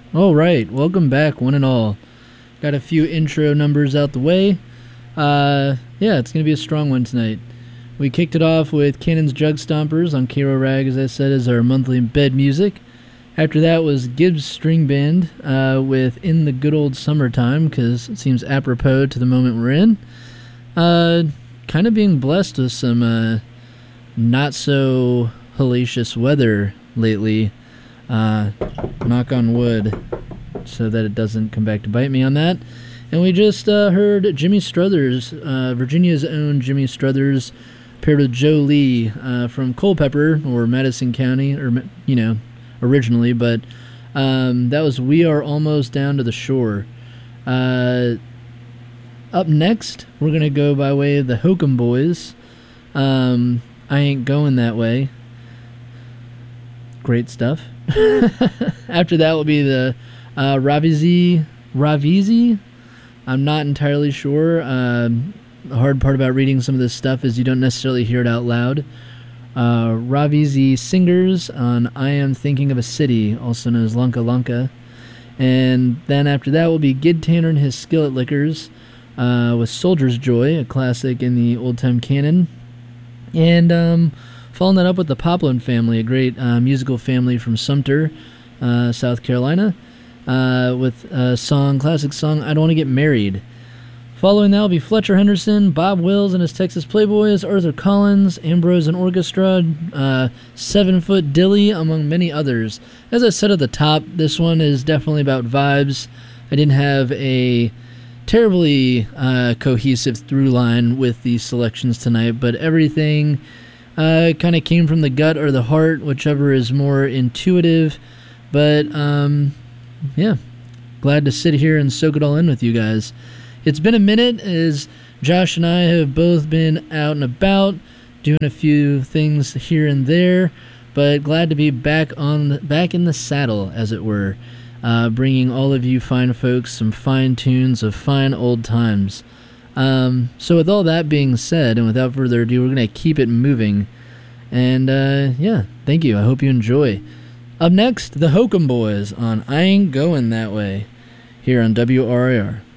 All right, welcome back, one and all. Got a few intro numbers out the way. Yeah, it's going to be a strong one tonight. We kicked it off with Cannon's Jug Stompers on Cairo Rag, as I said, as our monthly bed music. After that was Gibbs String Band with In the Good Old Summertime, because it seems apropos to the moment we're in. Kind of being blessed with some not so hellacious weather lately. Knock on wood, so that it doesn't come back to bite me on that. And we just heard Jimmy Struthers, Virginia's own Jimmy Struthers, paired with Joe Lee from Culpeper, or Madison County, or, originally, but that was We Are Almost Down to the Shore. Up next, we're going to go by way of the Hokum Boys. I Ain't Going That Way. Great stuff. After that will be the Ravizi. I'm not entirely sure. The hard part about reading some of this stuff is you don't necessarily hear it out loud. Ravizi Singers on I Am Thinking of a City, also known as Lunka Lunka. And then after that will be Gid Tanner and his Skillet Lickers with Soldier's Joy, a classic in the old-time canon. And following that up with the Poplin Family, a great musical family from Sumter, South Carolina, with a classic song, I Don't Want to Get Married. Following that will be Fletcher Henderson, Bob Wills and his Texas Playboys, Arthur Collins, Ambrose and Orchestra, 7 Foot Dilly, among many others. As I said at the top, this one is definitely about vibes. I didn't have a terribly cohesive through line with these selections tonight, but everything kind of came from the gut or the heart, whichever is more intuitive. But yeah, glad to sit here and soak it all in with you guys. It's been a minute, as Josh and I have both been out and about, doing a few things here and there, but glad to be back in the saddle, as it were, bringing all of you fine folks some fine tunes of fine old times. So with all that being said, and without further ado, we're going to keep it moving. And yeah, thank you. I hope you enjoy. Up next, the Hokum Boys on I Ain't Going That Way, here on WRIR.